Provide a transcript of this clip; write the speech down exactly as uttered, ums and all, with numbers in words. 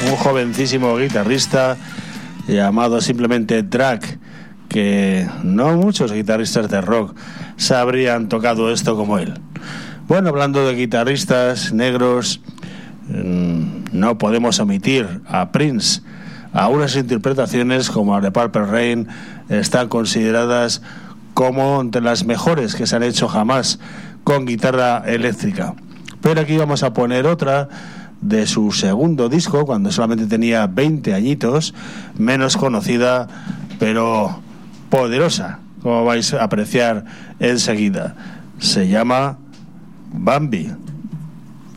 un jovencísimo guitarrista llamado simplemente Drake, que no muchos guitarristas de rock sabrían tocado esto como él. Bueno, hablando de guitarristas negros, no podemos omitir a Prince. A unas interpretaciones como las de Purple Rain están consideradas como entre las mejores que se han hecho jamás con guitarra eléctrica. Pero aquí vamos a poner otra de su segundo disco, cuando solamente tenía veinte añitos, menos conocida, pero poderosa, como vais a apreciar enseguida. Se llama Bambi.